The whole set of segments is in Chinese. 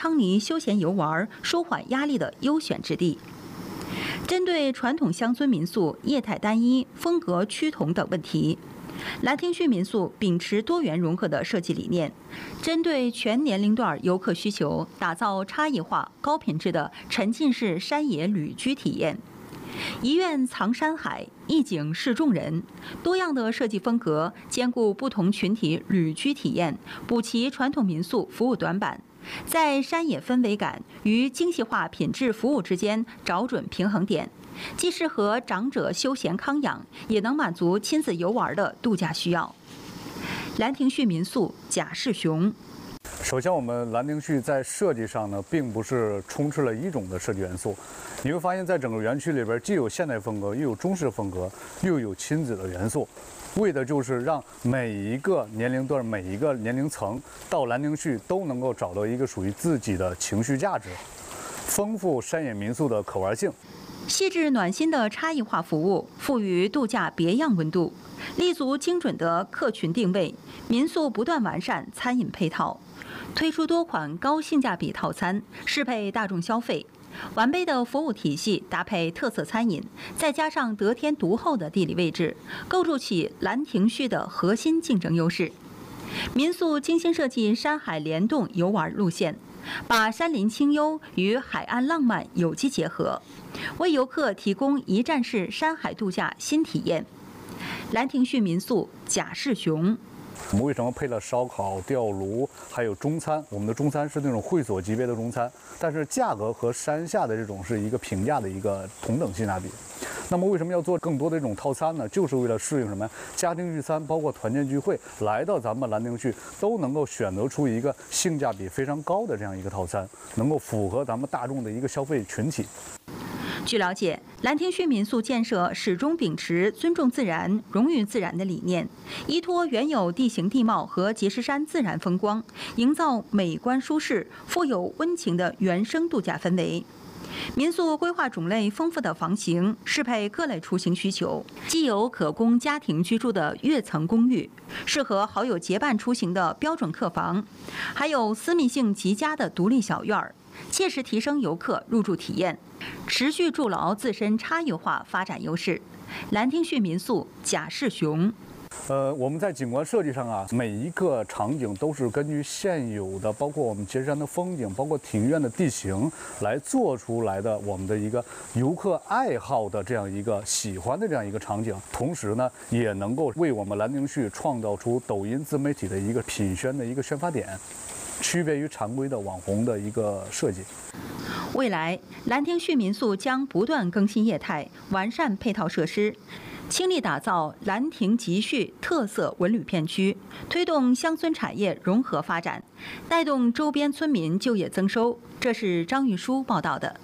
昌黎休闲游玩、舒缓压力的优选之地。针对传统乡村民宿业态单一、风格趋同等问题，兰亭序民宿秉持多元融合的设计理念，针对全年龄段游客需求，打造差异化、高品质的沉浸式山野旅居体验。一院藏山海，一景示众人，多样的设计风格兼顾不同群体旅居体验，补齐传统民宿服务短板，在山野氛围感与精细化品质服务之间找准平衡点，既适合长者休闲康养，也能满足亲子游玩的度假需要。兰亭序民宿贾世雄。 首先，我们兰亭序在设计上呢，并不是充斥了一种的设计元素。你会发现在整个园区里边，既有现代风格，又有中式风格，又有亲子的元素，为的就是让每一个年龄段、每一个年龄层到兰亭序都能够找到一个属于自己的情绪价值，丰富山野民宿的可玩性。 细致暖心的差异化服务，赋予度假别样温度，立足精准的客群定位，民宿不断完善餐饮配套，推出多款高性价比套餐，适配大众消费。完备的服务体系搭配特色餐饮，再加上得天独厚的地理位置，构筑起兰亭序的核心竞争优势。民宿精心设计山海联动游玩路线，把山林清幽与海岸浪漫有机结合，为游客提供一站式山海度假新体验。兰亭序民宿贾世雄。 我们为什么配了烧烤、吊炉，还有中餐？我们的中餐是那种会所级别的中餐，但是价格和山下的这种是一个平价的一个同等性价比。那么为什么要做更多的这种套餐呢？就是为了适应什么家庭聚餐，包括团建聚会，来到咱们兰亭序都能够选择出一个性价比非常高的这样一个套餐，能够符合咱们大众的一个消费群体。 据了解，兰亭序民宿建设始终秉持尊重自然、荣誉自然的理念，依托原有地形地貌和碣石山自然风光，营造美观舒适、富有温情的原生度假氛围。民宿规划种类丰富的房型，适配各类出行需求，既有可供家庭居住的跃层公寓，适合好友结伴出行的标准客房，还有私密性极佳的独立小院儿，切实提升游客入住体验，持续筑牢自身差异化发展优势。兰亭序民宿贾世雄。 我们在景观设计上啊，每一个场景都是根据现有的，包括我们碣石山的风景，包括庭院的地形来做出来的，我们的一个游客爱好的这样一个喜欢的这样一个场景。同时呢，也能够为我们兰亭序创造出抖音自媒体的一个品宣的一个宣发点，区别于常规的网红的一个设计。 未来，兰亭序民宿将不断更新业态，完善配套设施，倾力打造兰亭集序特色文旅片区，推动乡村产业融合发展，带动周边村民就业增收。这是张玉书报道的。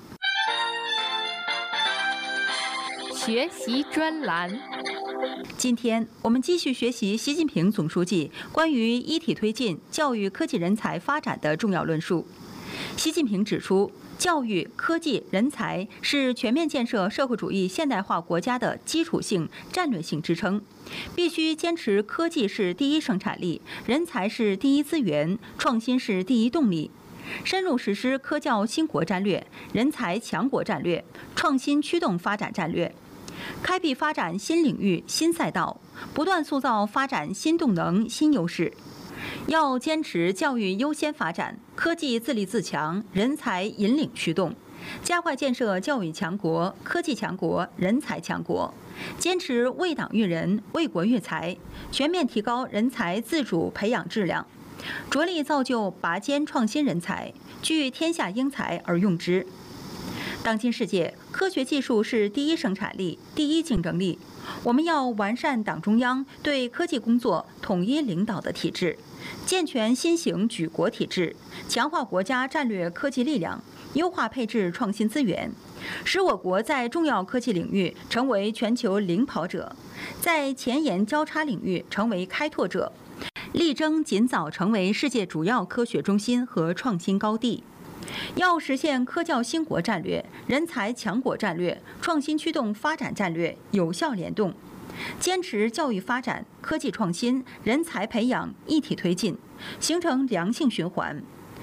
学习专栏。 今天我们继续学习习近平总书记关于一体推进教育科技人才发展的重要论述。习近平指出，教育、科技、人才是全面建设社会主义现代化国家的基础性、战略性支撑，必须坚持科技是第一生产力，人才是第一资源，创新是第一动力。深入实施科教兴国战略、人才强国战略、创新驱动发展战略，开辟发展新领域、新赛道，不断塑造发展新动能、新优势。要坚持教育优先发展，科技自立自强，人才引领驱动，加快建设教育强国、科技强国、人才强国，坚持为党育人、为国育才，全面提高人才自主培养质量，着力造就拔尖创新人才，聚天下英才而用之。当今世界，科学技术是第一生产力、第一竞争力。我们要完善党中央对科技工作统一领导的体制，健全新型举国体制，强化国家战略科技力量，优化配置创新资源，使我国在重要科技领域成为全球领跑者，在前沿交叉领域成为开拓者，力争尽早成为世界主要科学中心和创新高地。要实现科教兴国战略、人才强国战略、创新驱动发展战略有效联动，坚持教育发展、科技创新、人才培养一体推进，形成良性循环。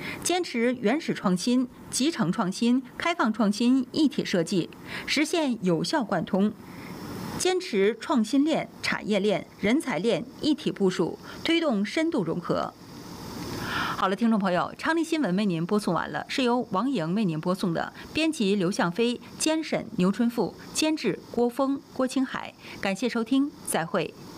坚持原始创新、集成创新、开放创新一体设计，实现有效贯通。坚持创新链、产业链、人才链一体部署，推动深度融合。好了，听众朋友，昌黎新闻为您播送完了，是由王莹为您播送的，编辑刘向飞，监审牛春富，监制郭峰、郭青海。感谢收听，再会。